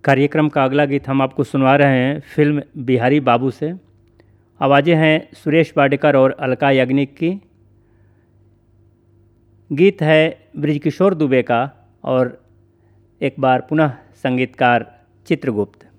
कार्यक्रम का अगला गीत हम आपको सुनवा रहे हैं फिल्म बिहारी बाबू से। आवाज़ें हैं सुरेश वाडेकर और अलका याग्निक की। गीत है ब्रिजकिशोर दुबे का और एक बार पुनः संगीतकार चित्रगुप्त।